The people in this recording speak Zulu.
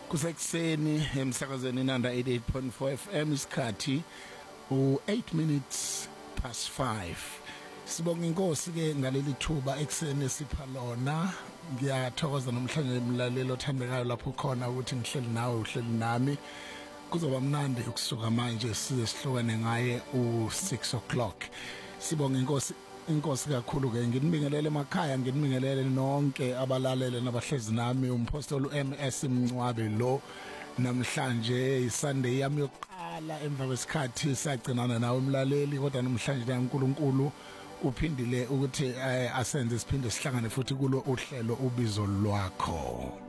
Kusekuseni emsakazweni Nanda 88.4 FM isikhathi u8 minutes past 5. Sibonga inkosi ke ngaleli thuba ekseni esipha lona. Ngiyathokoza namhlanje umlalelo othandekayo lapho khona ukuthi ngihleli nawe uhleli nami. Kuzoba mnandi ukusuka manje size sihlokane ngaye u6 o'clock. Sibonga inkosi kakhulu ke nginibingelele emakhaya nginibingelele nonke abalalele nabahlezi nami umpostoli MS Mncwabe lo namhlanje iSunday yami yokuqala emva kwesikhathi sagcinana nawe umlaleli kodwa namhlanje uNkulunkulu uphindile ukuthi asenze siphinde sihlangane futhi kulo uhlelo ubizo lwakho.